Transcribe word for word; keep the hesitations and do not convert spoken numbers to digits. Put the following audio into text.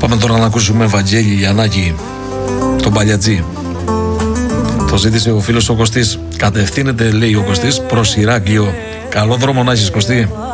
Πάμε τώρα να ακούσουμε Βαγγέλη Γιαννάκη, τον Παλιατζή. Το ζήτησε ο φίλος ο Κωστής. Κατευθύνεται, λέει ο Κωστής, προς Ηράκλειο. Καλό δρόμο να έχεις, Κωστή.